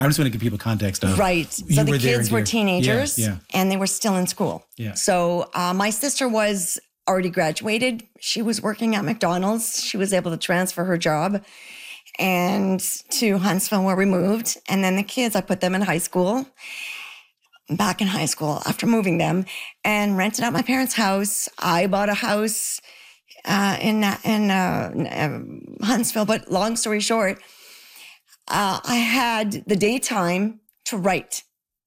I just want to give people context of Right. So the kids were teenagers and they were still in school. Yeah. So my sister was already graduated. She was working at McDonald's. She was able to transfer her job and to Huntsville where we moved. And then the kids, I put them in high school, back in high school after moving them, and rented out my parents' house. I bought a house in Huntsville. But long story short, I had the daytime to write.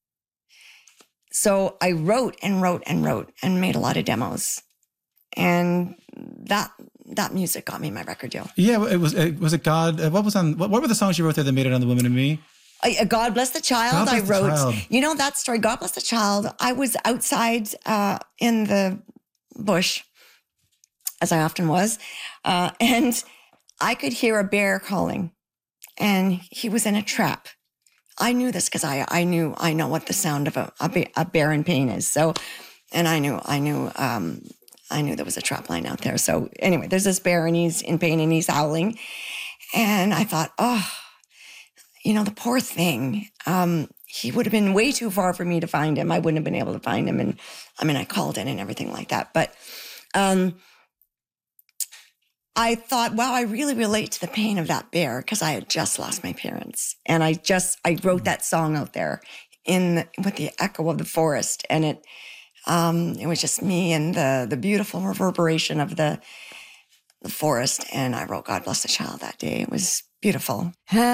So I wrote and wrote and wrote and made a lot of demos. And that music got me my record deal. Yeah, was it God? What were the songs you wrote there that made it on The Woman in Me? God Bless the Child. I wrote, you know that story, God Bless the Child. I was outside in the bush, as I often was, and I could hear a bear calling, and he was in a trap. I knew this because I know what the sound of a bear in pain is. So, and I knew there was a trap line out there. So anyway, there's this bear and he's in pain and he's howling. And I thought, oh, the poor thing. He would have been way too far for me to find him. I wouldn't have been able to find him. And I called in and everything like that. But I thought, wow, I really relate to the pain of that bear because I had just lost my parents. And I wrote that song out there with the echo of the forest. And it was just me and the beautiful reverberation of the forest. And I wrote God Bless the Child that day. It was beautiful.